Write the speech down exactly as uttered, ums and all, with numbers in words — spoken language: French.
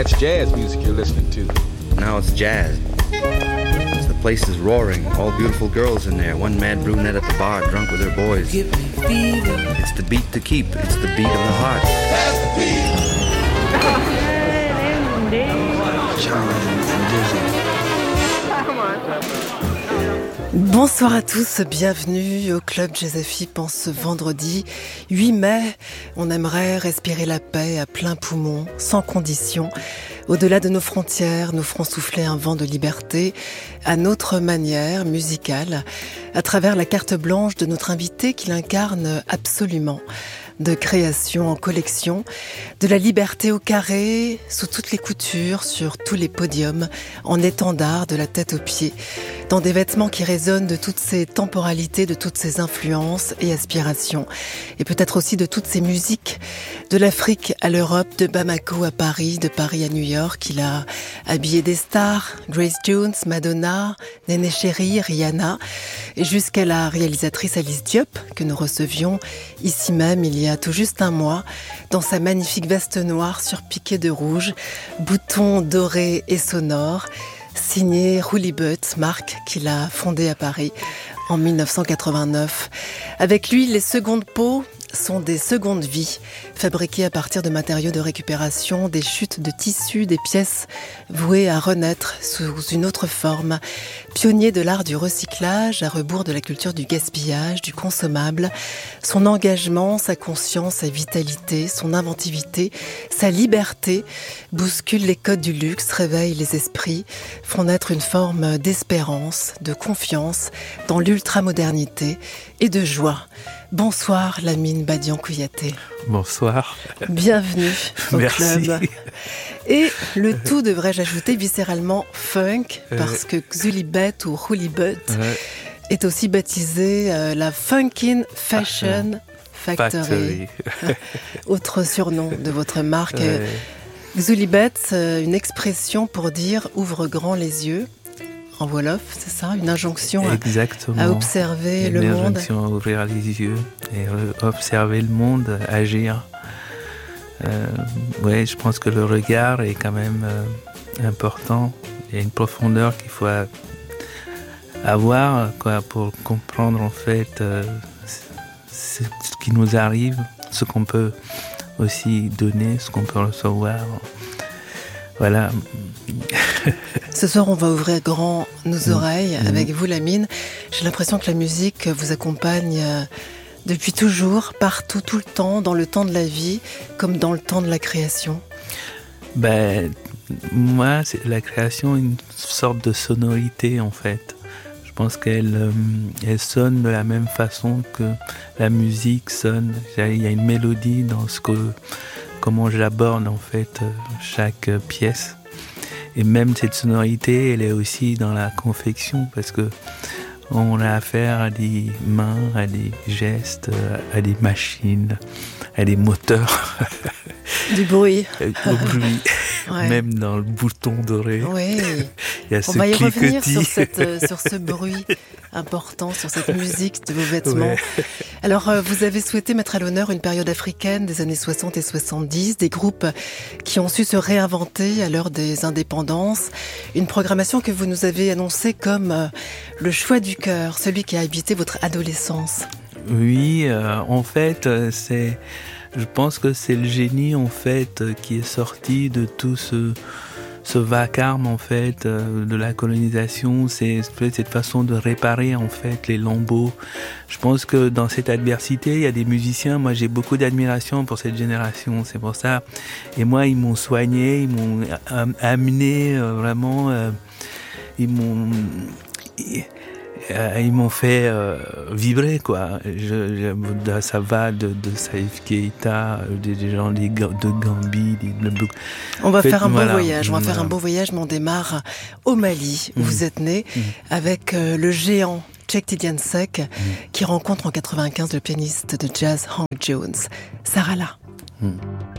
That's jazz music you're listening to. Now it's jazz. The place is roaring. All beautiful girls in there. One mad brunette at the bar, drunk with her boys. Give me fever. It's the beat to keep. It's the beat of the heart. That's the beat. Bonsoir à tous, bienvenue au Club Jazz F I P en ce vendredi huit mai. On aimerait respirer la paix à plein poumon, sans condition. Au-delà de nos frontières, nous ferons souffler un vent de liberté à notre manière musicale, à travers la carte blanche de notre invité qui l'incarne absolument. De création en collection, de la liberté au carré, sous toutes les coutures, sur tous les podiums, en étendard de la tête aux pieds, dans des vêtements qui résonnent de toutes ces temporalités, de toutes ces influences et aspirations, et peut-être aussi de toutes ces musiques, de l'Afrique à l'Europe, de Bamako à Paris, de Paris à New York. Il a habillé des stars, Grace Jones, Madonna, Néné Chéri, Rihanna, et jusqu'à la réalisatrice Alice Diop, que nous recevions ici même il y a tout juste un mois, dans sa magnifique veste noire surpiquée de rouge, boutons dorés et sonores, signé Rouli Butt, marque qu'il a fondée à Paris en dix-neuf cent quatre-vingt-neuf. Avec lui, les secondes peaux sont des secondes vies, fabriquées à partir de matériaux de récupération, des chutes de tissus, des pièces vouées à renaître sous une autre forme. Pionnier de l'art du recyclage, à rebours de la culture du gaspillage, du consommable, son engagement, sa conscience, sa vitalité, son inventivité, sa liberté bousculent les codes du luxe, réveillent les esprits, font naître une forme d'espérance, de confiance dans l'ultramodernité et de joie. Bonsoir Lamine Badian Kouyaté. Bonsoir. Bienvenue au Merci. club. Et le tout, devrais-je ajouter, viscéralement funk, Euh. parce que Xulibet ou Roulibut Ouais. est aussi baptisé euh, la Funkin' Fashion Factory. Factory. Autre surnom de votre marque. Ouais. Xulibet, euh, une expression pour dire ouvre grand les yeux. En Wolof, c'est ça, une injonction à, Exactement. à observer Une le monde. injonction à ouvrir les yeux et euh, observer le monde, agir. Euh, ouais, je pense que le regard est quand même euh, important. Il y a une profondeur qu'il faut a- avoir quoi, pour comprendre en fait euh, ce ce qui nous arrive, ce qu'on peut aussi donner, ce qu'on peut recevoir. Voilà. Ce soir, on va ouvrir grand nos oreilles Mmh. avec vous, Lamine. J'ai l'impression que la musique vous accompagne euh, depuis toujours, partout, tout le temps, dans le temps de la vie, comme dans le temps de la création. Ben, moi, c'est la création, une sorte de sonorité en fait. Je pense qu'elle euh, elle sonne de la même façon que la musique sonne. Il y a une mélodie dans ce que, comment j'aborde en fait euh, chaque euh, pièce. Et même cette sonorité, elle est aussi dans la confection parce que on a affaire à des mains, à des gestes, à des machines, à des moteurs. Du bruit. Au bruit, Ouais. même dans le bouton doré, Oui, il y a on ce va y revenir cliquetis. sur, cette, euh, sur ce bruit important, sur cette musique de vos vêtements. Ouais. Alors, euh, vous avez souhaité mettre à l'honneur une période africaine des années soixante et soixante-dix, des groupes qui ont su se réinventer à l'heure des indépendances. Une programmation que vous nous avez annoncée comme euh, le choix du cœur, celui qui a habité votre adolescence. Oui, euh, en fait, euh, c'est, je pense que c'est le génie en fait euh, qui est sorti de tout ce, ce vacarme en fait euh, de la colonisation. C'est cette façon de réparer en fait les lambeaux. Je pense que dans cette adversité, il y a des musiciens. Moi, j'ai beaucoup d'admiration pour cette génération. C'est pour ça. Et moi, ils m'ont soigné, ils m'ont am- amené euh, vraiment. Euh, ils m'ont ils, Euh, ils m'ont fait euh, vibrer, quoi. Je, je, ça va de, de Salif Keita, des, des gens des, de Gambie. Des, de... On va en fait, faire un voilà, beau voyage. On va voilà. faire un beau voyage, mais on démarre au Mali, où Mmh. vous êtes né, Mmh. avec euh, le géant Cheikh Tidiane Seck, mmh. qui rencontre en quatre-vingt-quinze le pianiste de jazz Hank Jones. Sarala. Mmh.